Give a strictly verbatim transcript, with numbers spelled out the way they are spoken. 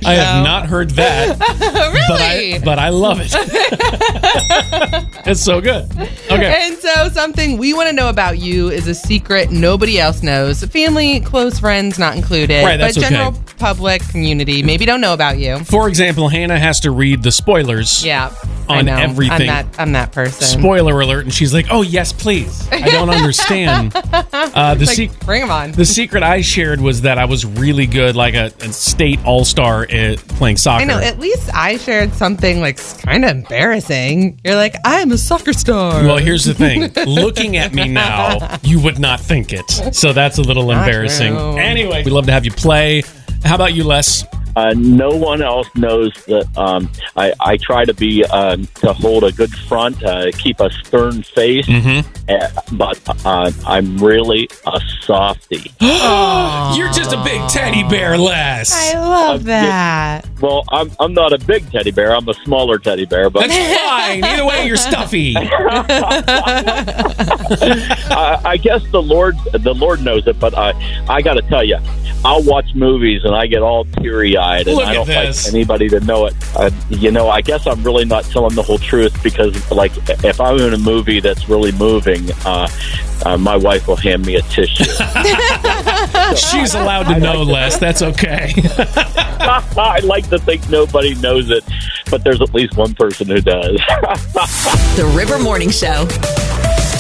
I have not heard that. Really? But I, but I love it. It's so good. Okay. And so something we want to know about you is a secret nobody else knows. Family, close friends not included. Right, that's but general okay. public community maybe don't know about you. For example, Hannah has to read the spoilers. Yeah. On I know. everything. I'm that, I'm that person. Spoiler alert. And she's like, oh, yes, please. I don't understand. Uh, the, Like, sec- bring 'em on. the secret I shared was that I was really good, like a, a state all-star at playing soccer. I know. At least I shared something like kind of embarrassing. You're like, I am a soccer star. Well, here's the thing. Looking at me now, you would not think it. So that's a little Not embarrassing. true. Anyway, we'd love to have you play. How about you, Les? Uh, no one else knows that um, I, I try to be uh, to hold a good front, uh, keep a stern face, Mm-hmm. uh, but uh, I'm really a softie. You're just a big teddy bear, Les. I love Uh, that. Well, I'm I'm not a big teddy bear. I'm a smaller teddy bear, but That's fine. Either way, you're stuffy. I, I guess the Lord the Lord knows it. But I I got to tell you, I'll watch movies and I get all teary-eyed, and Look I at don't this. like anybody to know it. Uh, you know, I guess I'm really not telling the whole truth because, like, if I'm in a movie that's really moving, uh, uh, my wife will hand me a tissue. She's allowed to know, Les. That's okay. I like to think nobody knows it, but there's at least one person who does. The River Morning Show.